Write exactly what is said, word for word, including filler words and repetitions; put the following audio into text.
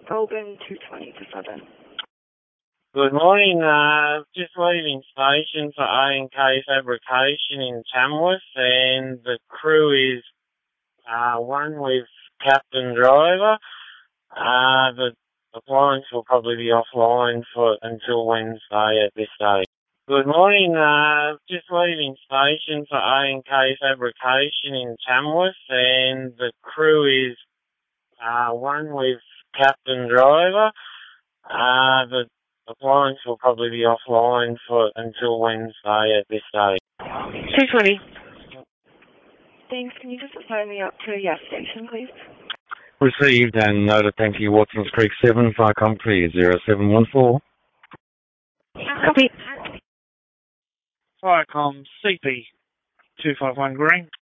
Open two twenty to seven. Good morning. Uh, just leaving station for A and K Fabrication in Tamworth, and the crew is uh, one with captain driver. Uh, the appliance will probably be offline for until Wednesday at this stage. Good morning. Uh, just leaving station for A and K Fabrication in Tamworth, and the crew is uh, one with captain driver. Uh, the appliance will probably be offline for until Wednesday at this stage. two twenty. Thanks. Can you just sign me up to a yes station, please? Received and noted, thank you, Watson's Creek seven, Farcom clear, zero seven one four. Copy. Viacom C P two five one green.